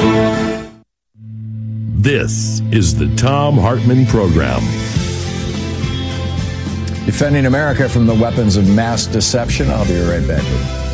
This is the Thom Hartmann Program. Defending America from the weapons of mass deception. I'll be right back with you.